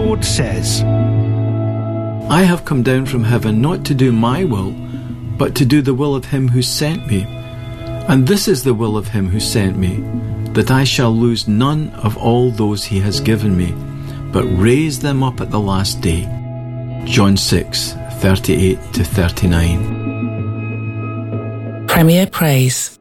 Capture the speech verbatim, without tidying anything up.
Lord says, I have come down from heaven not to do my will, but to do the will of him who sent me. And this is the will of him who sent me, that I shall lose none of all those he has given me, but raise them up at the last day. John six, thirty-eight to thirty-nine. Premier Praise.